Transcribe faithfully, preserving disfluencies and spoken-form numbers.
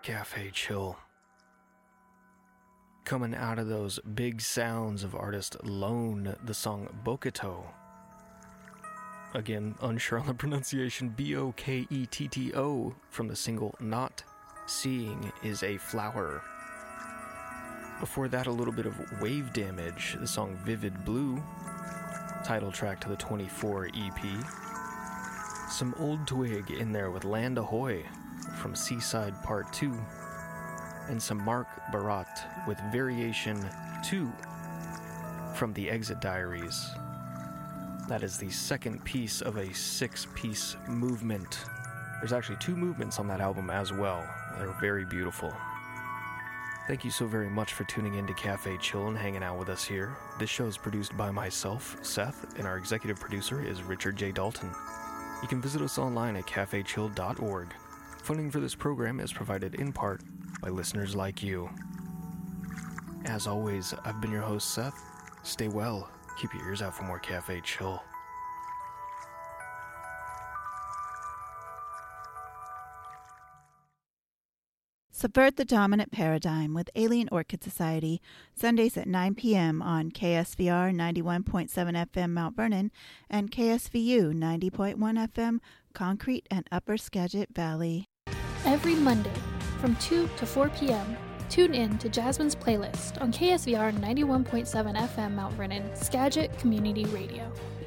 Cafe Chill. Coming out of those big sounds of artist Lone, the song Boketto. Again, unsure on the pronunciation, B O K E T T O, from the single Not Seeing Is a Flower. Before that, a little bit of Wave Damage, the song Vivid Blue, title track to the twenty-four E P. Some Old Twig in there with Land Ahoy from Seaside Part two, and some Mark Barat with Variation two from the Exit Diaries. That is the second piece of a six-piece movement. There's actually two movements on that album as well. They're very beautiful. Thank you so very much for tuning in to Cafe Chill and hanging out with us here. This show is produced by myself, Seth, and our executive producer is Richard J. Dalton. You can visit us online at cafe chill dot org. Funding for this program is provided in part by listeners like you. As always, I've been your host, Seth. Stay well. Keep your ears out for more Cafe Chill. Subvert the Dominant Paradigm with Alien Orchid Society, Sundays at nine p.m. on K S V R ninety-one point seven F M Mount Vernon and K S V U ninety point one F M Concrete and Upper Skagit Valley. Every Monday from two to four p.m., tune in to Jasmine's Playlist on K S V R ninety-one point seven F M Mount Vernon, Skagit Community Radio.